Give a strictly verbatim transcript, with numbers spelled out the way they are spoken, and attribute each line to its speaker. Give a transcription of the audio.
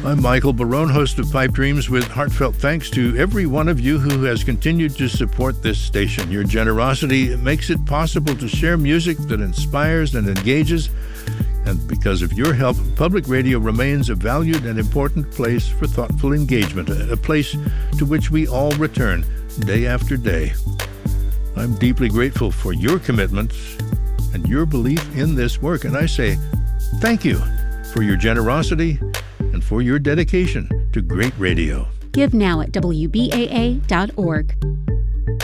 Speaker 1: I'm Michael Barone, host of Pipe Dreams, with heartfelt thanks to every one of you who has continued to support this station. Your generosity makes it possible to share music that inspires and engages, and because of your help, public radio remains a valued and important place for thoughtful engagement, a place to which we all return day after day. I'm deeply grateful for your commitment and your belief in this work, and I say thank you for your generosity and for your dedication to great radio.
Speaker 2: Give now at W B A A dot org.